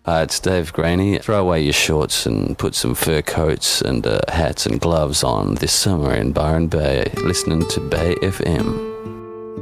It's Dave Graney. Throw away your shorts and put some fur coats and hats and gloves on this summer in Byron Bay, listening to Bay FM.